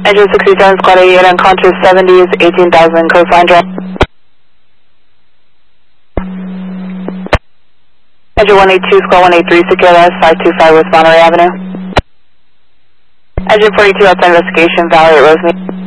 Engine 67, Squad 88 on Contour 70s, 18,000, coastline drive. Engine 182, Squad 183, secure last 525 West Monterey Avenue. Engine 42, outside investigation, Valley at Rosemead.